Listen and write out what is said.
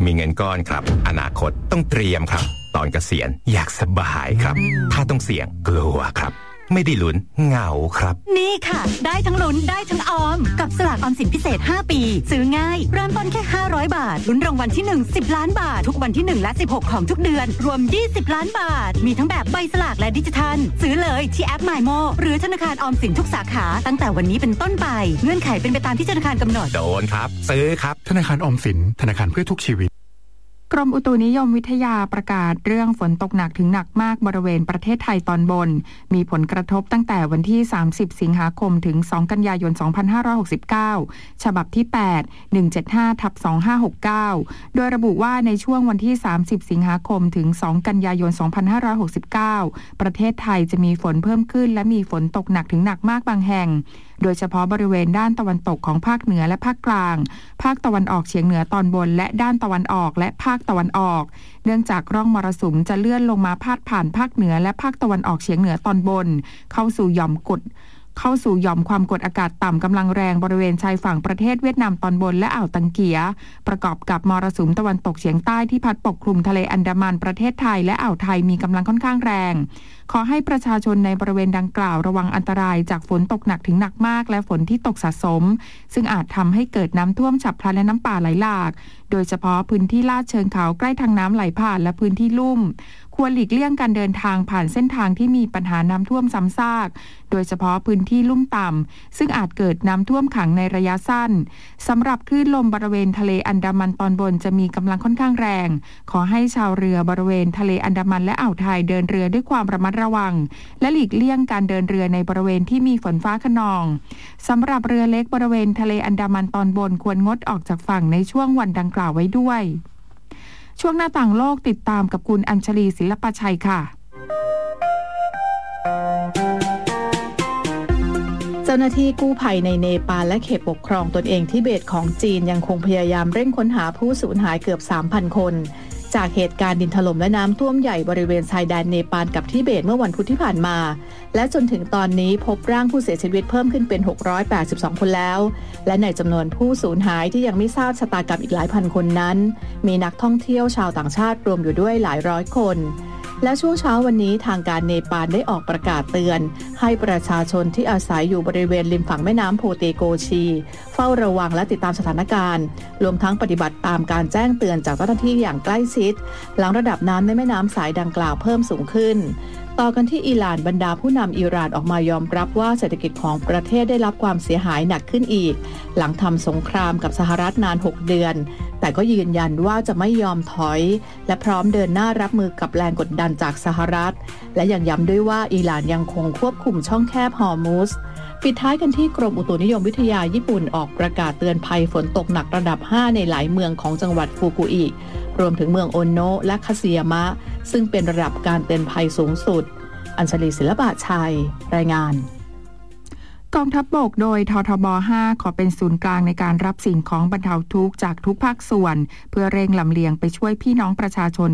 มีเงินก้อนครับอนาคตต้องเตรียมครับตอนเกษียณอยากสบายครับถ้าต้องเสี่ยงกลัวครับไม่ได้ลุ้นเหงาครับนี่ค่ะได้ทั้งลุ้นได้ทั้งออมกับสลากออมสินพิเศษ5ปีซื้อง่ายเริ่มต้นแค่500บาทลุ้นรางวัลที่1 10ล้านบาททุกวันที่1และ16ของทุกเดือนรวม20ล้านบาทมีทั้งแบบใบสลากและดิจิทัลซื้อเลยที่แอป MyMo หรือธนาคารออมสินทุกสาขาตั้งแต่วันนี้เป็นต้นไปเงื่อนไขเป็นไปตามที่ธนาคารกำหนดโดนครับซื้อครับธนาคารออมสินธนาคารเพื่อทุกชีวิตกรมอุตุนิยมวิทยาประกาศเรื่องฝนตกหนักถึงหนักมากบริเวณประเทศไทยตอนบนมีผลกระทบตั้งแต่วันที่30สิงหาคมถึง2กันยายน2569ฉบับที่8 175/2569โดยระบุว่าในช่วงวันที่30สิงหาคมถึง2กันยายน2569ประเทศไทยจะมีฝนเพิ่มขึ้นและมีฝนตกหนักถึงหนักมากบางแห่งโดยเฉพาะบริเวณด้านตะวันตกของภาคเหนือและภาคกลางภาคตะวันออกเฉียงเหนือตอนบนและด้านตะวันออกและภาคตะวันออกเนื่องจากร่องมรสุมจะเลื่อนลงมาพาดผ่านภาคเหนือและภาคตะวันออกเฉียงเหนือตอนบนเข้าสู่หย่อมความกดอากาศต่ำกำลังแรงบริเวณชายฝั่งประเทศเวียดนามตอนบนและอ่าวตังเกียประกอบกับมรสุมตะวันตกเฉียงใต้ที่พัดปกคลุมทะเลอันดามันประเทศไทยและอ่าวไทยมีกำลังค่อนข้างแรงขอให้ประชาชนในบริเวณดังกล่าวระวังอันตรายจากฝนตกหนักถึงหนักมากและฝนที่ตกสะสมซึ่งอาจทำให้เกิดน้ำท่วมฉับพลันและน้ำป่าไหลหลากโดยเฉพาะพื้นที่ลาดเชิงเขาใกล้ทางน้ำไหลผ่านและพื้นที่ลุ่มควรหลีกเลี่ยงการเดินทางผ่านเส้นทางที่มีปัญหาน้ำท่วมซ้ำซากโดยเฉพาะพื้นที่ลุ่มต่ำซึ่งอาจเกิดน้ำท่วมขังในระยะสั้นสำหรับคลื่นลมบริเวณทะเลอันดามันตอนบนจะมีกำลังค่อนข้างแรงขอให้ชาวเรือบริเวณทะเลอันดามันและอ่าวไทยเดินเรือด้วยความระมัดระวังและหลีกเลี่ยงการเดินเรือในบริเวณที่มีฝนฟ้าคะนองสำหรับเรือเล็กบริเวณทะเลอันดามันตอนบนควรงดออกจากฝั่งในช่วงวันดังกล่าวไว้ด้วยช่วงหน้าต่างโลกติดตามกับคุณอัญชลีศิลปชัยค่ะเจ้าหน้าที่กู้ภัยในเนปาลและเขตปกครองตนเองทิเบตของจีนยังคงพยายามเร่งค้นหาผู้สูญหายเกือบ 3,000 คนจากเหตุการณ์ดินถล่มและน้ำท่วมใหญ่บริเวณชายแดนเนปาลกับทิเบตเมื่อวันพุธที่ผ่านมาและจนถึงตอนนี้พบร่างผู้เสียชีวิตเพิ่มขึ้นเป็น682คนแล้วและในจำนวนผู้สูญหายที่ยังไม่ทราบชะตากรรมอีกหลายพันคนนั้นมีนักท่องเที่ยวชาวต่างชาติรวมอยู่ด้วยหลายร้อยคนและช่วงเช้าวันนี้ทางการเนปาลได้ออกประกาศเตือนให้ประชาชนที่อาศัยอยู่บริเวณริมฝั่งแม่น้ำโพเตโกชีเฝ้าระวังและติดตามสถานการณ์รวมทั้งปฏิบัติตามการแจ้งเตือนจากเจ้าหน้าที่อย่างใกล้ชิดหลังระดับน้ำในแม่น้ำสายดังกล่าวเพิ่มสูงขึ้นต่อกันที่อิหร่านบรรดาผู้นำอิหร่านออกมายอมรับว่าเศรษฐกิจของประเทศได้รับความเสียหายหนักขึ้นอีกหลังทำสงครามกับสหรัฐนาน6เดือนแต่ก็ยืนยันว่าจะไม่ยอมถอยและพร้อมเดินหน้ารับมือกับแรงกดดันจากสหรัฐและยังย้ำด้วยว่าอิหร่านยังคงควบคุมช่องแคบฮอร์มุซปิดท้ายกันที่กรมอุตุนิยมวิทยาญี่ปุ่นออกประกาศเตือนภัยฝนตกหนักระดับ5ในหลายเมืองของจังหวัดฟุกุอิรวมถึงเมืองโอโนะและคาซิยามะซึ่งเป็นระดับการเตือนภัยสูงสุดอัญชลีศิลปะชัยรายงานกองทัพบกโดยททบ 5 ขอเป็นศูนย์กลางในการรับสิ่งของบรรเทาทุกข์จากทุกภาคส่วนเพื่อเร่งลำเลียงไปช่วยพี่น้องประชาชน